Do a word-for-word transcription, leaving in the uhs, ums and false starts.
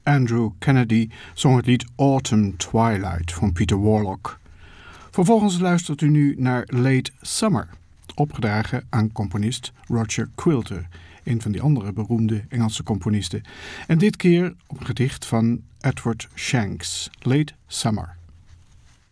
Andrew Kennedy zong het lied Autumn Twilight van Peter Warlock. Vervolgens luistert u nu naar Late Summer, opgedragen aan componist Roger Quilter, een van die andere beroemde Engelse componisten. En dit keer op een gedicht van Edward Shanks, Late Summer.